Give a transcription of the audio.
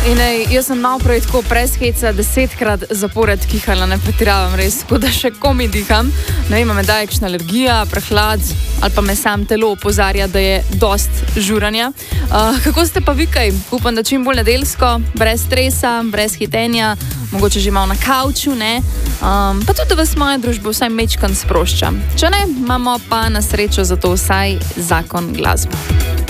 Jaz sem malo prej tako presheca 10krat zapored kihala, ne pretiravam res, tako da še komi diham. Ne vem, me da je kakšna alergija, prehlad ali pa me sam telo opozarja, da je dost žuranja. Kako ste pa vi kaj? Upam, da čim bolj nedeljsko, brez stresa, brez hitenja, mogoče že malo na kavču, ne? Pa tudi, da vas moja družba vsaj mečkan sprošča. Če ne, imamo pa na srečo za to vsaj zakon glasbe.